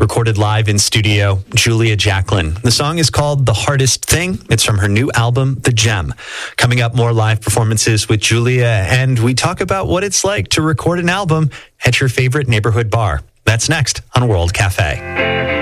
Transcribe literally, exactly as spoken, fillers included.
recorded live in studio, Julia Jacklin. The song is called The Hardest Thing. It's from her new album, The Gem. Coming up, more live performances with Julia, and we talk about what it's like to record an album at your favorite neighborhood bar. That's next on World Cafe.